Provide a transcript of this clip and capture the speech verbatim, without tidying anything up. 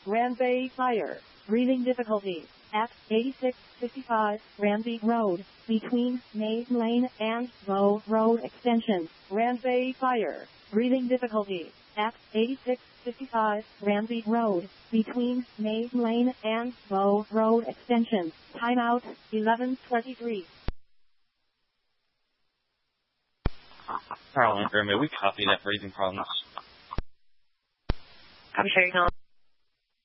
Ranbay Fire. Breathing difficulty at eighty-six fifty-five Ranby Road, between Maze Lane and Bow Road Extension. Ranbay Fire. Breathing difficulty at eighty-six fifty-five Ranby Road, between Maze Lane and Bow Road Extension. Timeout eleven twenty-three. Parliament, may we copy that breathing problems? I'm sure you can.